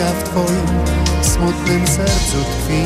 troska w twoim smutnym sercu tkwi.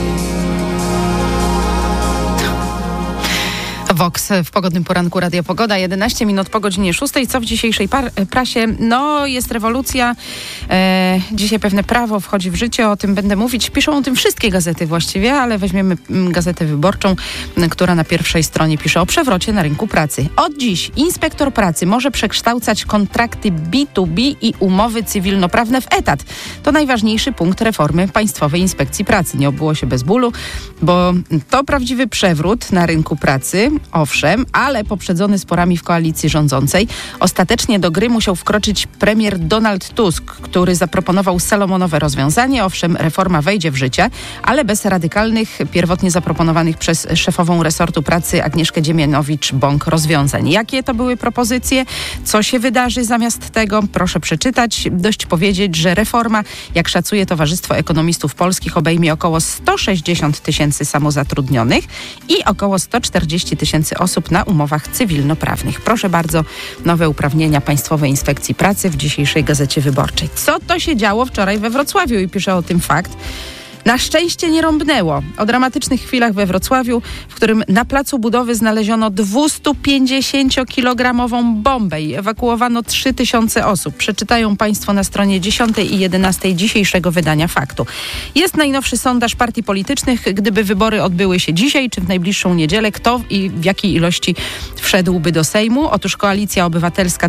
Vox w pogodnym poranku Radia Pogoda, 11 minut po godzinie 6. Co w dzisiejszej prasie? No, jest rewolucja. Dzisiaj pewne prawo wchodzi w życie, o tym będę mówić. Piszą o tym wszystkie gazety właściwie, ale weźmiemy Gazetę Wyborczą, która na pierwszej stronie pisze o przewrocie na rynku pracy. Od dziś inspektor pracy może przekształcać kontrakty B2B i umowy cywilnoprawne w etat. To najważniejszy punkt reformy Państwowej Inspekcji Pracy. Nie obyło się bez bólu, bo to prawdziwy przewrót na rynku pracy. Owszem, ale poprzedzony sporami w koalicji rządzącej. Ostatecznie do gry musiał wkroczyć premier Donald Tusk, który zaproponował salomonowe rozwiązanie. Owszem, reforma wejdzie w życie, ale bez radykalnych, pierwotnie zaproponowanych przez szefową resortu pracy Agnieszkę Dziemianowicz-Bąk rozwiązań. Jakie to były propozycje? Co się wydarzy zamiast tego? Proszę przeczytać. Dość powiedzieć, że reforma, jak szacuje Towarzystwo Ekonomistów Polskich, obejmie około 160 tysięcy samozatrudnionych i około 140 tysięcy osób na umowach cywilnoprawnych. Proszę bardzo, nowe uprawnienia Państwowej Inspekcji Pracy w dzisiejszej Gazecie Wyborczej. Co to się działo wczoraj we Wrocławiu i pisze o tym Fakt. Na szczęście nie rąbnęło. O dramatycznych chwilach we Wrocławiu, w którym na placu budowy znaleziono 250-kilogramową bombę i ewakuowano 3000 osób. Przeczytają Państwo na stronie 10 i 11 dzisiejszego wydania Faktu. Jest najnowszy sondaż partii politycznych. Gdyby wybory odbyły się dzisiaj czy w najbliższą niedzielę, kto i w jakiej ilości wszedłby do Sejmu? Otóż Koalicja Obywatelska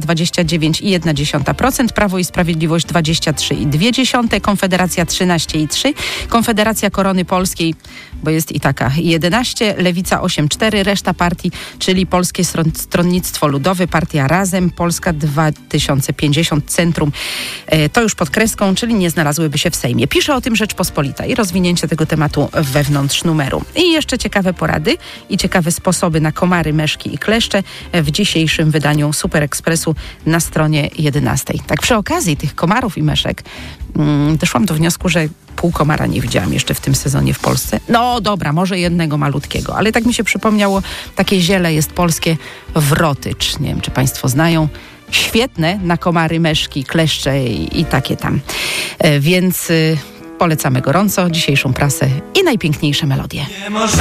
29,1%, Prawo i Sprawiedliwość 23,2%, Konfederacja 13,3%, Konfederacja Korony Polskiej, bo jest i taka, 11, Lewica 8,4, reszta partii, czyli Polskie Stronnictwo Ludowe, Partia Razem, Polska 2050, Centrum, to już pod kreską, czyli nie znalazłyby się w Sejmie. Pisze o tym Rzeczpospolita i rozwinięcie tego tematu wewnątrz numeru. I jeszcze ciekawe porady i ciekawe sposoby na komary, meszki i kleszcze w dzisiejszym wydaniu Super Expressu na stronie 11. Tak przy okazji tych komarów i meszek doszłam do wniosku, że pół komara nie widziałam jeszcze w tym sezonie w Polsce. No dobra, może jednego malutkiego, ale tak mi się przypomniało, takie ziele jest polskie, wrotycz. Nie wiem, czy Państwo znają. Świetne na komary, meszki, kleszcze i takie tam. Więc polecamy gorąco dzisiejszą prasę i najpiękniejsze melodie.